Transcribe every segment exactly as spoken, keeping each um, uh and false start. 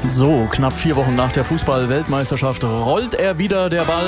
So, knapp vier Wochen nach der Fußball-Weltmeisterschaft rollt er wieder, der Ball,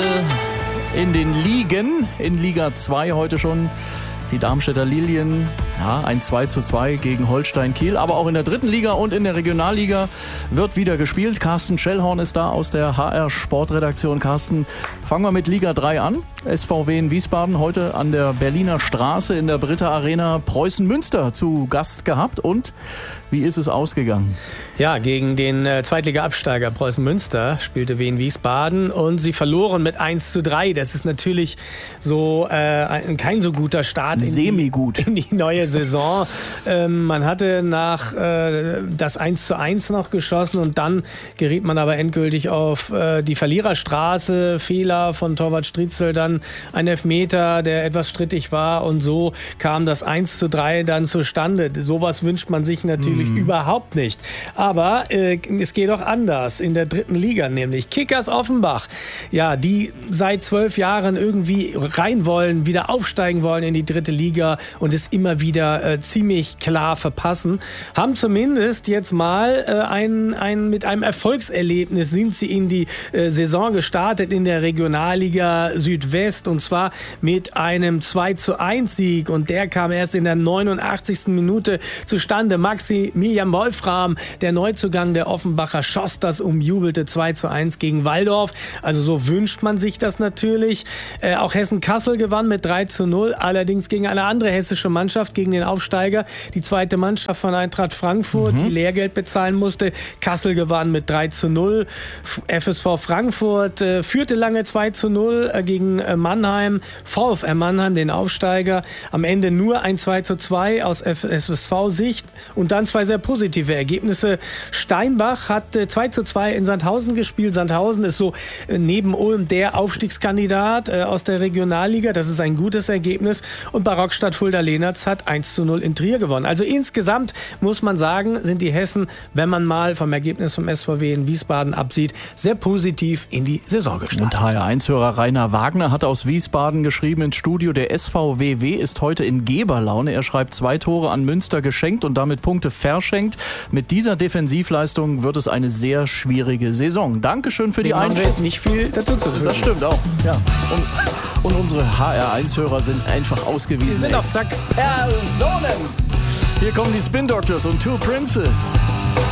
in den Ligen. In Liga zwei heute schon die Darmstädter Lilien. Ja, ein zwei zu zwei gegen Holstein Kiel. Aber auch in der dritten Liga und in der Regionalliga wird wieder gespielt. Carsten Schellhorn ist da aus der H R Sportredaktion. Carsten, fangen wir mit Liga drei an. S V W in Wiesbaden heute an der Berliner Straße in der Britta Arena Preußen Münster zu Gast gehabt. Und wie ist es ausgegangen? Ja, gegen den äh, Zweitliga-Absteiger Preußen Münster spielte Wien Wiesbaden und sie verloren mit eins zu drei. Das ist natürlich so äh, ein, kein so guter Start in Semi-gut. Die, in die neue Saison. ähm, man hatte nach äh, das eins zu eins noch geschossen und dann geriet man aber endgültig auf äh, die Verliererstraße. Fehler von Torwart Striezel, dann ein Elfmeter, der etwas strittig war, und so kam das eins zu drei dann zustande. Sowas wünscht man sich natürlich mm. überhaupt nicht. Aber äh, es geht auch anders in der dritten Liga, nämlich Kickers Offenbach. Ja, die seit zwölf Jahren irgendwie rein wollen, wieder aufsteigen wollen in die dritte Liga und es immer wieder äh, ziemlich klar verpassen, haben zumindest jetzt mal äh, ein, ein, mit einem Erfolgserlebnis sind sie in die äh, Saison gestartet in der Regionalliga Südwest, und zwar mit einem zwei zu eins Sieg, und der kam erst in der neunundachtzigsten Minute zustande. Maximilian Wolfram, der Neuzugang der Offenbacher, schoss das umjubelte zwei zu eins gegen Walldorf. Also so wünscht man sich das natürlich. Äh, auch Hessen-Kassel gewann mit drei zu null, allerdings gegen eine andere hessische Mannschaft, gegen den Aufsteiger, die zweite Mannschaft von Eintracht Frankfurt, mhm. die Lehrgeld bezahlen musste. Kassel gewann mit drei zu null. F S V Frankfurt äh, führte lange zwei zu null äh, gegen äh, Mannheim. VfR Mannheim, den Aufsteiger, am Ende nur ein zwei zu zwei aus F S V-Sicht, und dann zwei sehr positive Ergebnisse. Steinbach hat äh, zwei zu zwei in Sandhausen gespielt. Sandhausen ist so äh, neben Ulm der Aufstiegskandidat äh, aus der Regionalliga. Das ist ein gutes Ergebnis. Und Barockstadt Fulda-Lehnertz hat eins zu null in Trier gewonnen. Also insgesamt muss man sagen, sind die Hessen, wenn man mal vom Ergebnis vom S V W in Wiesbaden absieht, sehr positiv in die Saison gestartet. Und H R eins-Hörer Rainer Wagner hat aus Wiesbaden geschrieben ins Studio, der S V W W ist heute in Geberlaune. Er schreibt, zwei Tore an Münster geschenkt und damit Punkte verschenkt. Mit dieser Defensivleistung wird es eine sehr schwierige Saison. Dankeschön für die Einschätzung. Haben wir nicht viel dazu zu tun. Das stimmt auch. Ja. Und, und unsere H R eins-Hörer sind einfach ausgewiesen. Die sind auf Sack. Personen. Hier kommen die Spin Doctors und Two Princes.